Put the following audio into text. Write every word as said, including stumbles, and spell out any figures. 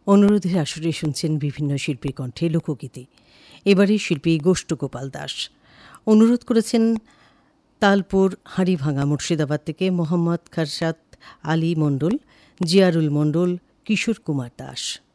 অনুরোধের আসরে শুনছেন বিভিন্ন শিল্পীর কণ্ঠে লোকগীতি। এবারে শিল্পী গোষ্ঠ গোপাল দাস অনুরোধ করেছেন তালপুর হাড়িভাঙা মুর্শিদাবাদ থেকে মোহাম্মদ খরশাদ আলী মণ্ডল, জিয়ারুল মণ্ডল, কিশোর কুমার দাস।